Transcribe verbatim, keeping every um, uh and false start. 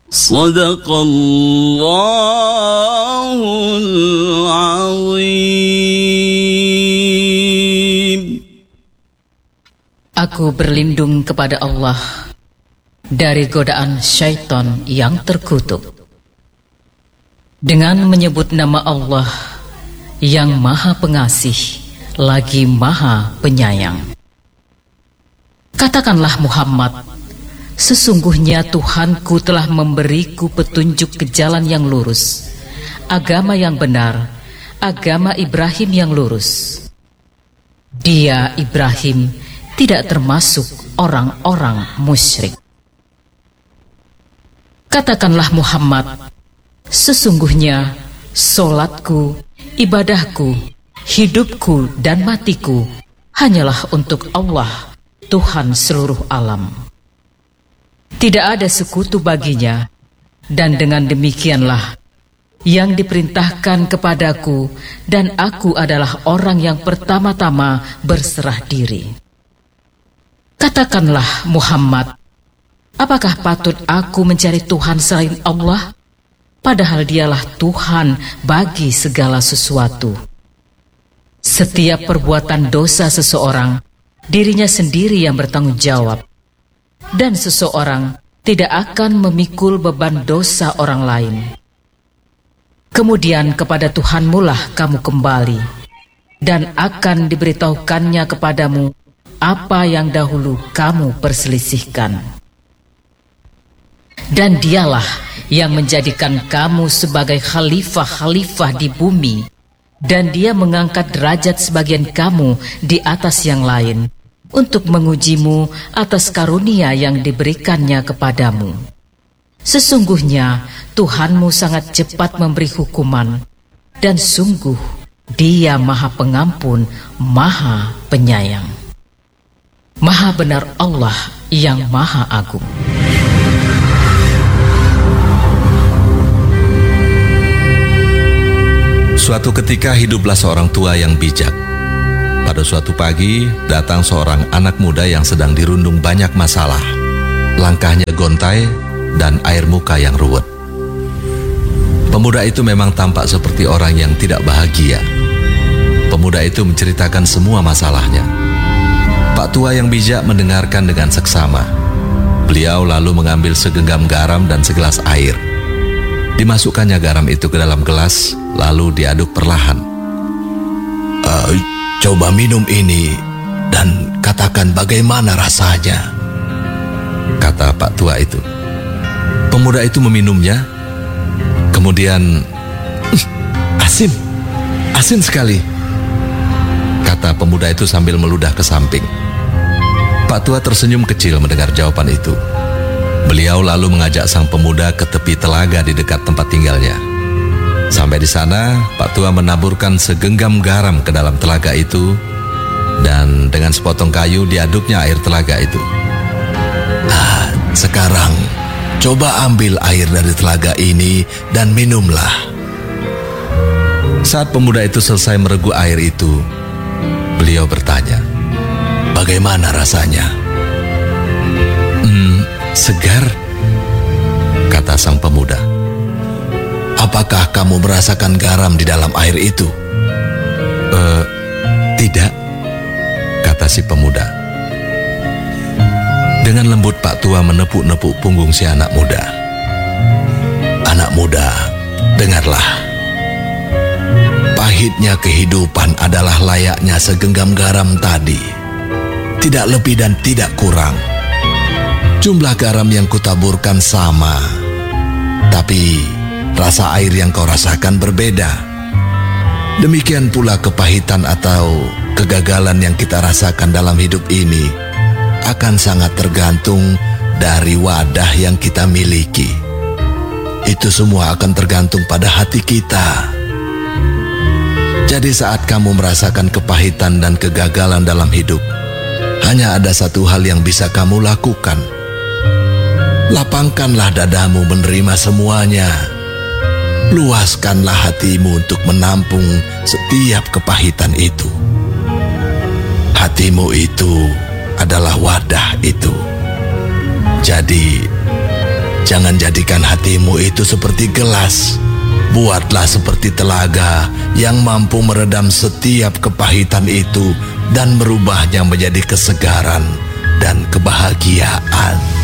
Sadaqallahul azim. Aku berlindung kepada Allah dari godaan syaitan yang terkutuk dengan menyebut nama Allah yang Maha Pengasih lagi Maha Penyayang. Katakanlah Muhammad, sesungguhnya Tuhanku telah memberiku petunjuk ke jalan yang lurus, agama yang benar, agama Ibrahim yang lurus. Dia, Ibrahim, tidak termasuk orang-orang musyrik. Katakanlah Muhammad, sesungguhnya solatku, ibadahku, hidupku dan matiku hanyalah untuk Allah, Tuhan seluruh alam. Tidak ada sekutu baginya, dan dengan demikianlah yang diperintahkan kepadaku, dan aku adalah orang yang pertama-tama berserah diri. Katakanlah Muhammad, apakah patut aku mencari Tuhan selain Allah? Padahal dialah Tuhan bagi segala sesuatu. Setiap perbuatan dosa seseorang, dirinya sendiri yang bertanggung jawab. Dan seseorang tidak akan memikul beban dosa orang lain. Kemudian kepada Tuhanmu lah kamu kembali, dan akan diberitahukannya kepadamu apa yang dahulu kamu perselisihkan. Dan dialah yang menjadikan kamu sebagai khalifah-khalifah di bumi, dan dia mengangkat derajat sebagian kamu di atas yang lain, untuk mengujimu atas karunia yang diberikannya kepadamu. Sesungguhnya Tuhanmu sangat cepat memberi hukuman, dan sungguh Dia Maha Pengampun, Maha Penyayang. Maha benar Allah yang Maha Agung. Suatu ketika hiduplah seorang tua yang bijak. Pada suatu pagi, datang seorang anak muda yang sedang dirundung banyak masalah. Langkahnya gontai dan air muka yang ruwet. Pemuda itu memang tampak seperti orang yang tidak bahagia. Pemuda itu menceritakan semua masalahnya. Pak tua yang bijak mendengarkan dengan seksama. Beliau lalu mengambil segenggam garam dan segelas air. Dimasukkannya garam itu ke dalam gelas, lalu diaduk perlahan. Uh, Coba minum ini dan katakan bagaimana rasanya, kata Pak tua itu. Pemuda itu meminumnya, kemudian asin, asin sekali, kata pemuda itu sambil meludah ke samping. Pak tua tersenyum kecil mendengar jawaban itu. Beliau lalu mengajak sang pemuda ke tepi telaga di dekat tempat tinggalnya. Sampai di sana, Pak tua menaburkan segenggam garam ke dalam telaga itu, dan dengan sepotong kayu diaduknya air telaga itu. Ah, sekarang coba ambil air dari telaga ini dan minumlah. Saat pemuda itu selesai meregu air itu, beliau bertanya, bagaimana rasanya? Hmm, segar, kata sang pemuda. Apakah kamu merasakan garam di dalam air itu? Eh, tidak, kata si pemuda. Dengan lembut Pak tua menepuk-nepuk punggung si anak muda. Anak muda, dengarlah. Pahitnya kehidupan adalah layaknya segenggam garam tadi. Tidak lebih dan tidak kurang. Jumlah garam yang kutaburkan sama, tapi rasa air yang kau rasakan berbeda. Demikian pula kepahitan atau kegagalan yang kita rasakan dalam hidup ini akan sangat tergantung dari wadah yang kita miliki. Itu semua akan tergantung pada hati kita. Jadi saat kamu merasakan kepahitan dan kegagalan dalam hidup, hanya ada satu hal yang bisa kamu lakukan. Lapangkanlah dadamu menerima semuanya. Luaskanlah hatimu untuk menampung setiap kepahitan itu. Hatimu itu adalah wadah itu. Jadi, Jangan jadikan hatimu itu seperti gelas. Buatlah seperti telaga yang mampu meredam setiap kepahitan itu dan merubahnya menjadi kesegaran dan kebahagiaan.